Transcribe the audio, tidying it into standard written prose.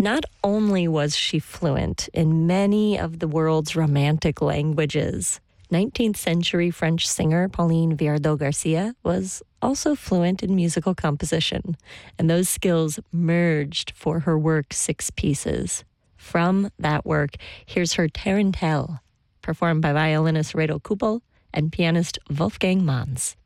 Not only was she fluent in many of the world's romantic languages, 19th century French singer Pauline Viardot Garcia was also fluent in musical composition, and those skills merged for her work Six Pieces. From that work, here's her Tarantelle, performed by violinist Reto Kuppel and pianist Wolfgang Manz.